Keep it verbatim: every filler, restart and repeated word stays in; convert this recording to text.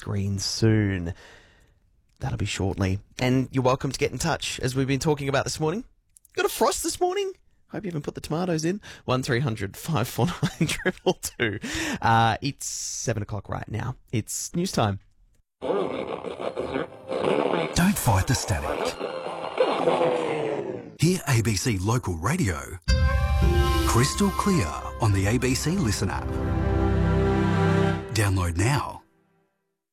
screen soon. That'll be shortly. And you're welcome to get in touch, as we've been talking about this morning. Got a frost this morning? Hope you haven't put the tomatoes in. one three hundred five four nine two two two. Uh, it's seven o'clock right now. It's news time. Don't fight the static. Hear A B C Local Radio crystal clear on the A B C Listen app. Download now.